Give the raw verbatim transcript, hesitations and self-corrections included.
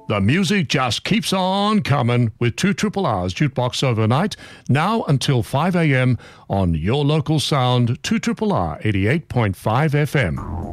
The music just keeps on coming with two Triple R's Jukebox Overnight, now until five a.m. on your local sound, two R R R eighty-eight point five F M.